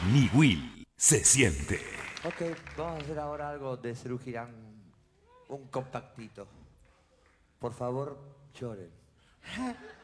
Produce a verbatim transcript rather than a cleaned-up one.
Ni Will se siente. Ok, vamos a hacer ahora algo de Serú Girán, un compactito. Por favor, lloren.